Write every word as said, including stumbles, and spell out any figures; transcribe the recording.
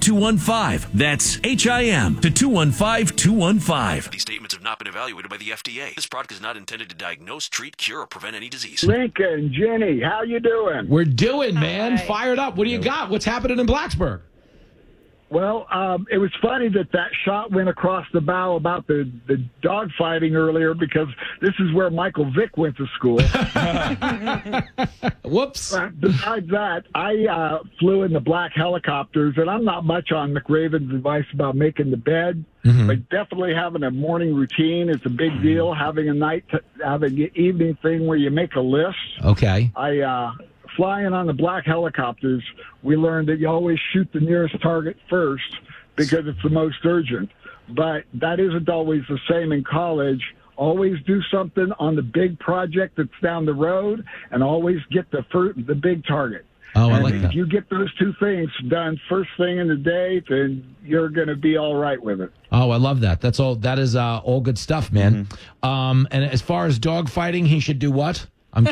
two one five. That's H I M to two one five two one five. These statements have not been evaluated by the F D A. This product is not intended to diagnose, treat, cure, or prevent any disease. Lincoln, Jenny, how you doing? We're doing, man. Hi. Fired up. What do you got? What's happening in Blacksburg? Well, um, it was funny that that shot went across the bow about the, the dog fighting earlier because this is where Michael Vick went to school. Whoops. Uh, besides that, I uh, flew in the black helicopters, and I'm not much on McRaven's advice about making the bed, Mm-hmm. but definitely having a morning routine is a big deal. Having a night, t- having an evening thing where you make a list. Okay. I uh, flying on the black helicopters, we learned that you always shoot the nearest target first because it's the most urgent. But that isn't always the same in college. Always do something on the big project that's down the road, and always get the fir- the big target. Oh, I and like if that. you get those two things done first thing in the day, then you're going to be all right with it. Oh, I love that. That's all. That is uh, all good stuff, man. Um, and as far as dog fighting, he should do what?